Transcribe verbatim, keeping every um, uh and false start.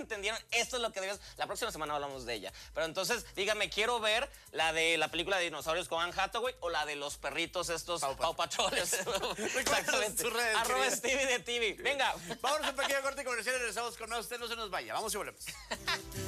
entendieron, esto es lo que debes. La próxima semana hablamos de ella. Pero entonces, dígame, quiero ver la de la película de dinosaurios con Anne Hathaway o la de los perritos estos Pau, Pau Patroles. Exactamente. Arroba Stevie de T V. Venga. Vámonos a un pequeño corte comercial y regresamos con más. Usted no se nos vaya. Vamos y volvemos.